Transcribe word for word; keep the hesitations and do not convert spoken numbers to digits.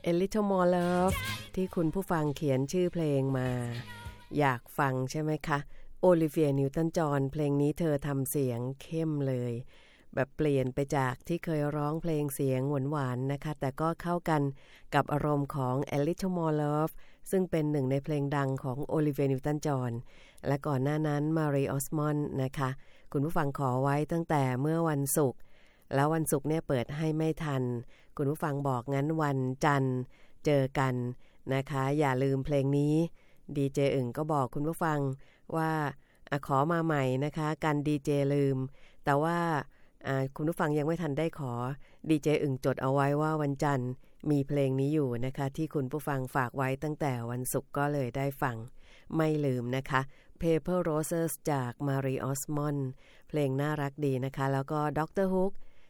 A Little More Love ที่คุณผู้ฟังเขียนชื่อเพลงมาอยากฟังใช่ไหมคะโอลิเวียนิวตันจอห์นเพลงนี้เธอทำเสียงเข้มเลยแบบเปลี่ยนไปจากที่เคยร้องเพลงเสียงหวานๆนะคะแต่ก็เข้ากันกับอารมณ์ของ A Little More Love ซึ่งเป็นหนึ่งในเพลงดังของโอลิเวียนิวตันจอห์นและก่อนหน้านั้นมารีออสมอนด์นะคะคุณผู้ฟังขอไว้ตั้งแต่เมื่อวันศุกร์แล้ววันศุกร์เนี่ยเปิดให้ไม่ทันคุณผู้ฟังบอกงั้นวันจันทร์เจอกันนะคะอย่าลืมเพลงนี้ดีเจอึ่งก็บอกคุณผู้ฟังว่าอะขอมาใหม่นะคะกันดีเจลืมแต่ว่าคุณผู้ฟังยังไม่ทันได้ขอดีเจอึ่งจดเอาไว้ว่าวันจันทร์มีเพลงนี้อยู่นะคะที่คุณผู้ฟังฝากไว้ตั้งแต่วันศุกร์ก็เลยได้ฟังไม่ลืมนะคะ Paper Roses จาก Marie Osmond เพลงน่ารักดีนะคะแล้วก็ ด็อกเตอร์ Hook